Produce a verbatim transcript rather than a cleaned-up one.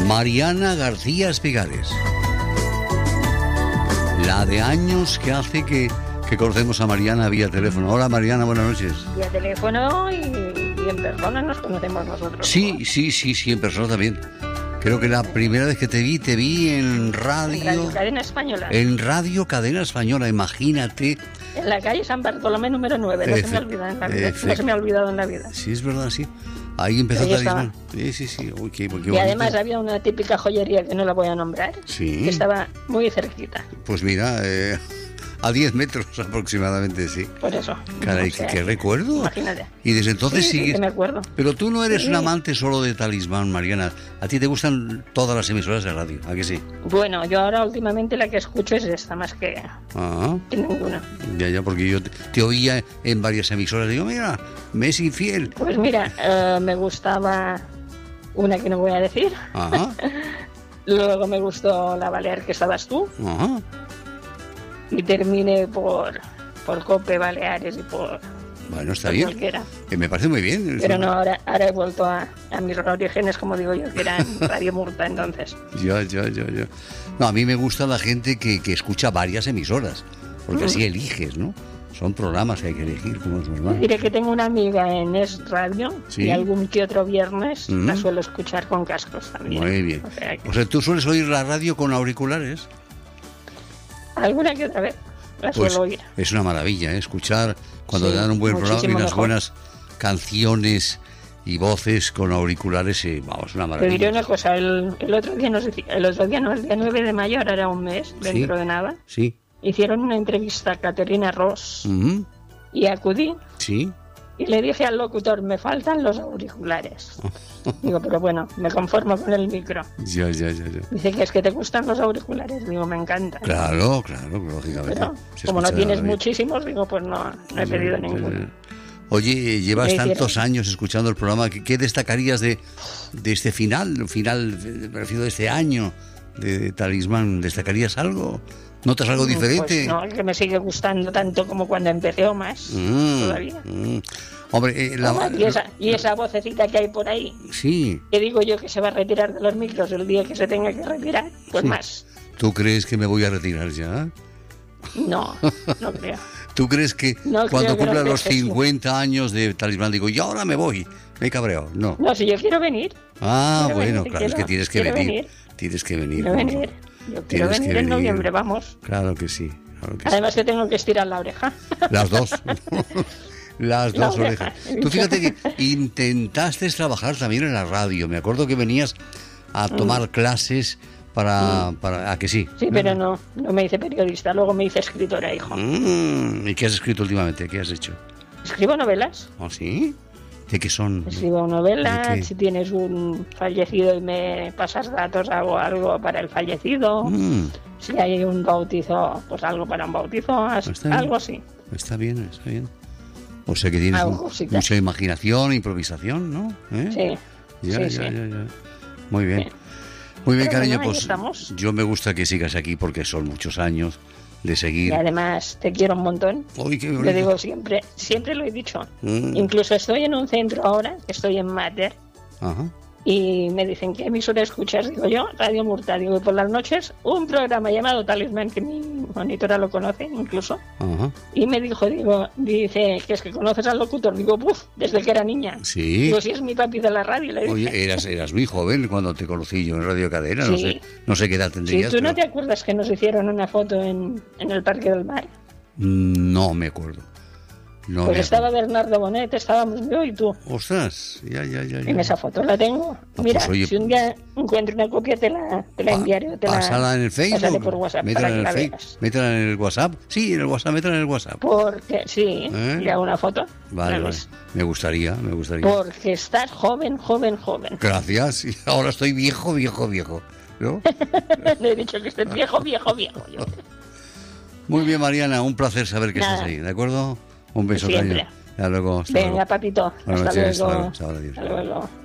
Mariana García Espigares. La de años que hace que, que conocemos a Mariana vía teléfono. Hola Mariana, buenas noches. Vía teléfono y, y en persona nos conocemos nosotros. Sí, sí, sí, sí, en persona también. Creo que la primera vez que te vi, te vi en radio... En Radio Cadena Española. En Radio Cadena Española, imagínate. En la calle San Bartolomé número nueve, no, se me, olvida en la vida, no se me ha olvidado en la vida. Sí, es verdad, sí. Ahí empezó Ahí Talismán. Sí, sí, sí. Uy, qué, qué y además había una típica joyería que no la voy a nombrar, sí, que estaba muy cerquita. Pues mira, eh, a diez metros aproximadamente, sí. Por eso. Caray, o sea, qué recuerdo. Imagínate. Y desde entonces sí, sigues... Sí, me acuerdo. Pero tú no eres sí. un amante solo de Talismán, Mariana. A ti te gustan todas las emisoras de radio, ¿a que sí? Bueno, yo ahora últimamente la que escucho es esta, más que, ah, que ninguna. Ya, ya, porque yo te, te oía en varias emisoras. Digo, mira, me es infiel. Pues mira, uh, me gustaba una que no voy a decir. Ajá. Luego me gustó la Balear, que estabas tú. Ajá. Y terminé por, por Cope, Baleares y por... Bueno, está por bien. Cualquiera. Eh, me parece muy bien. Pero no, ahora, ahora he vuelto a, a mis orígenes, como digo yo, que era en Radio Murta entonces. Ya, ya, ya, ya. No, a mí me gusta la gente que, que escucha varias emisoras, porque mm. así eliges, ¿no? Son programas que hay que elegir, como es normal. Diré que tengo una amiga en Es Radio, ¿sí? Y algún que otro viernes mm. la suelo escuchar con cascos también. Muy bien. O sea, que... o sea, ¿tú sueles oír la radio con auriculares? Alguna que otra vez la pues suelo oír. Es una maravilla, ¿eh? Escuchar cuando sí, dan un buen programa y unas mejor. buenas canciones y voces con auriculares, y vamos, una maravilla. Te diré una cosa, el, el otro día, no sé, el otro día no, el día nueve de mayo, ahora era un mes, dentro ¿sí? de nada. Sí. Hicieron una entrevista a Caterina Ross uh-huh. y acudí. Sí. Y le dije al locutor, me faltan los auriculares. Digo, pero bueno, me conformo con el micro. Ya, ya, ya, ya. Dice que es que te gustan los auriculares. Digo, me encanta. Claro, claro, lógicamente. Pero como no tienes muchísimos, digo, pues no, no he pedido ninguno. Oye, llevas tantos años escuchando el programa. ¿Qué, qué destacarías de, de este final, final, me refiero de este año de Talismán? ¿Destacarías algo? ¿Notas algo diferente? Pues no, que me sigue gustando tanto como cuando empecé o más, mm, todavía. Mm. Hombre, eh, la... y, esa, y esa vocecita que hay por ahí, sí. que digo yo que se va a retirar de los micros el día que se tenga que retirar, pues sí. Más. ¿Tú crees que me voy a retirar ya? No, no creo. ¿Tú crees que no cuando creo cumpla que los cincuenta años de Talismán digo, y ahora me voy? Me he cabreado. No. No, si yo quiero venir. Ah, quiero bueno, venir, claro, quiero, es que tienes que venir. venir. Tienes que venir. Quiero venir. Yo quiero venir, venir en noviembre, vamos. Claro que sí. Claro que Además sí. que tengo que estirar la oreja. Las dos. Las la dos oreja. orejas. Tú fíjate que intentaste trabajar también en la radio. Me acuerdo que venías a tomar mm. clases para, mm. para... ¿A que sí? Sí, pero no, no me hice periodista. Luego me hice escritora, hijo. Mm. ¿Y qué has escrito últimamente? ¿Qué has hecho? Escribo novelas. ¿Oh, sí? ¿De qué son? Escribo novelas, si tienes un fallecido y me pasas datos, hago algo para el fallecido. Mm. Si hay un bautizo, pues algo para un bautizo, algo así. Está bien, está bien. O sea que tienes un, mucha imaginación, improvisación, ¿no? ¿Eh? Sí, ya, sí, ya, sí. Ya, ya. Muy bien. Sí. Muy bien, Pero cariño, bueno, pues estamos. Yo me gusta que sigas aquí porque son muchos años de seguir. Y además te quiero un montón. Uy, qué te digo siempre, siempre lo he dicho. Mm. Incluso estoy en un centro ahora, estoy en Mater. Ajá. Y me dicen, ¿qué emisora escuchas? Digo yo, Radio Murta. Digo, y por las noches, un programa llamado Talismán, que mi monitora lo conoce incluso. Ajá. Y me dijo, digo, dice, que es que conoces al locutor. Digo, ¡puf! Desde que era niña. Sí. Digo, si es mi papi de la radio. Le dije. Oye, eras, eras muy joven cuando te conocí yo en Radio Cadena. Sí. No sé, no sé qué edad tendrías. Sí, ¿tú pero... no te acuerdas que nos hicieron una foto en, en el Parque del Mar? No me acuerdo. No pues me estaba acuerdo. Bernardo Bonet, estábamos yo y tú. Ostras, ya, ya, ya. ya. En esa foto la tengo. Ah, Mira, pues, oye, si un día encuentro una copia te la, te la enviaré. Te pásala en el Facebook. Por WhatsApp. Métela en el la Facebook. Métela en el WhatsApp. Sí, en el WhatsApp, métela en el WhatsApp. Porque, sí, ¿Eh? le hago una foto. Vale, vale. Me gustaría, me gustaría. Porque estás joven, joven, joven. Gracias. Ahora estoy viejo, viejo, viejo. ¿No? Le he dicho que estés viejo, viejo, viejo. Yo. Muy bien, Mariana, un placer saber que Nada. estás ahí, ¿de acuerdo? Un beso, Siempre. cariño. Hasta luego. Hasta Venga, luego. papito. Buenas Hasta noches, luego. hasta luego. Hasta luego. Hasta luego.